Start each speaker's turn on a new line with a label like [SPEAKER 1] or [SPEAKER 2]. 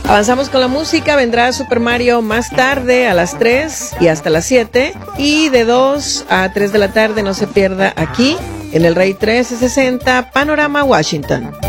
[SPEAKER 1] Avanzamos con la música, vendrá Super Mario más tarde a las 3 y hasta las 7. Y de 2 a 3 de la tarde no se pierda aquí en el Rey 1360 Panorama Washington.